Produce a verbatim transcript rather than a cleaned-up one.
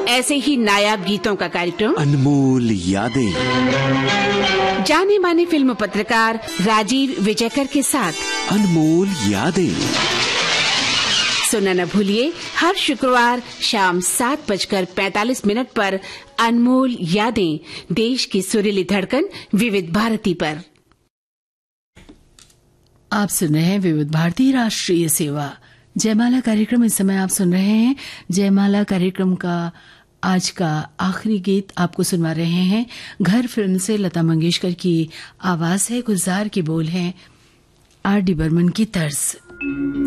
ऐसे ही नायाब गीतों का कार्यक्रम अनमोल यादें, जाने माने फिल्म पत्रकार राजीव विजयकर के साथ अनमोल यादें सुनना न भूलिए हर शुक्रवार शाम सात बजकर पैंतालीस मिनट पर अनमोल यादें, देश की सुरीली धड़कन विविध भारती पर। आप सुन रहे हैं विविध भारती राष्ट्रीय सेवा जयमाला कार्यक्रम। इस समय आप सुन रहे हैं जयमाला कार्यक्रम का आज का आखिरी गीत आपको सुनवा रहे हैं। घर फिल्म से लता मंगेशकर की आवाज है, गुलजार के बोल हैं आर डी बर्मन की तर्ज।